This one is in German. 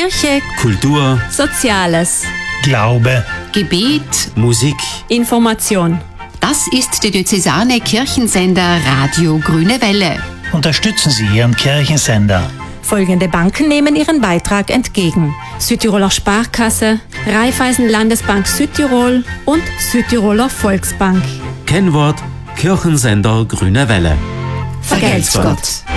Kirche, Kultur, Soziales, Glaube, Gebet. Musik. Information. Das ist der diözesane Kirchensender Radio Grüne Welle. unterstützen Sie Ihren Kirchensender. Folgende Banken nehmen ihren Beitrag entgegen: Südtiroler Sparkasse, Raiffeisen Landesbank Südtirol und Südtiroler Volksbank. Kennwort: Kirchensender Grüne Welle. Vergelt's Gott.